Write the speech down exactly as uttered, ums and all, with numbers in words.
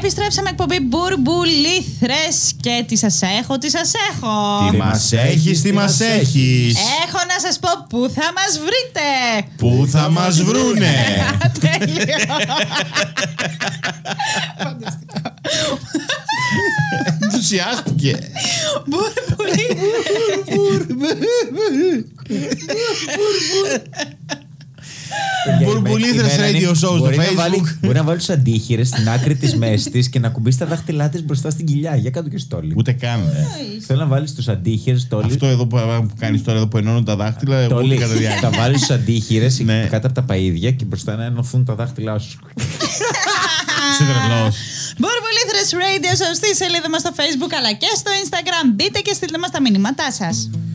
Επιστρέψαμε εκπομπή Μπουρμπουλήθρες και τι σας έχω, τι σας έχω. Τι μας έχεις, τι μας έχεις. Έχω να σας πω πού θα μας βρείτε. Πού θα μας βρούνε. Τέλειο. Φανταστικό. Ενθουσιάστηκε. Μπουρμπουλήθρες radio show στο Facebook. Μπορεί να βάλει τους αντίχειρες στην άκρη της μέσης της και να κουμπίσει τα δάχτυλά της μπροστά στην κοιλιά. Για κάτω και στόλι. Ούτε καν. Θέλω να βάλεις τους αντίχειρες στόλι. Αυτό εδώ που κάνεις τώρα, εδώ που ενώνουν τα δάχτυλα, εγώ ούτε κατά διάρκεια. Θα βάλεις τους αντίχειρες κάτω από τα παΐδια και μπροστά να ενωθούν τα δάχτυλά σου. Είσαι τρελός. Μπουρμπουλήθρες radio show στη σελίδα μας στο Facebook αλλά και στο Instagram. Μπείτε και στείλτε μας τα μηνύματά σας.